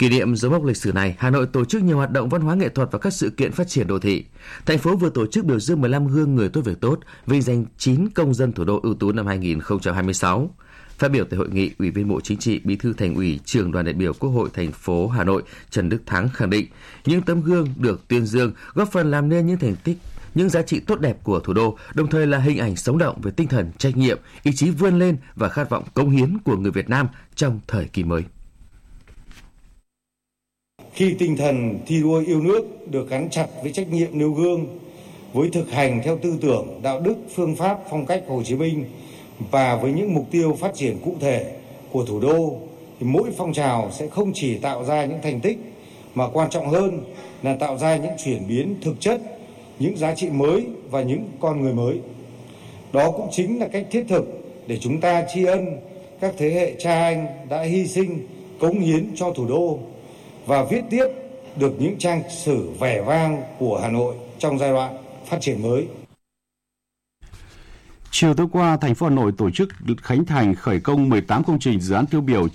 Kỷ niệm dấu mốc lịch sử này, Hà Nội tổ chức nhiều hoạt động văn hóa nghệ thuật và các sự kiện phát triển đô thị. Thành phố vừa tổ chức biểu dương 15 gương người tốt việc tốt, vinh danh 9 công dân thủ đô ưu tú năm 2026. Phát biểu tại hội nghị, Ủy viên Bộ Chính trị, Bí thư Thành ủy, Trưởng đoàn đại biểu Quốc hội thành phố Hà Nội Trần Đức Thắng khẳng định, những tấm gương được tuyên dương góp phần làm nên những thành tích, những giá trị tốt đẹp của thủ đô, đồng thời là hình ảnh sống động về tinh thần trách nhiệm, ý chí vươn lên và khát vọng cống hiến của người Việt Nam trong thời kỳ mới. Khi tinh thần thi đua yêu nước được gắn chặt với trách nhiệm nêu gương, với thực hành theo tư tưởng, đạo đức, phương pháp, phong cách Hồ Chí Minh và với những mục tiêu phát triển cụ thể của thủ đô, thì mỗi phong trào sẽ không chỉ tạo ra những thành tích mà quan trọng hơn là tạo ra những chuyển biến thực chất, những giá trị mới và những con người mới. Đó cũng chính là cách thiết thực để chúng ta tri ân các thế hệ cha anh đã hy sinh, cống hiến cho thủ đô và viết tiếp được những trang sử vẻ vang của Hà Nội trong giai đoạn phát triển mới. Chiều tối qua, thành phố Hà Nội tổ chức khánh thành khởi công 18 công trình dự án tiêu biểu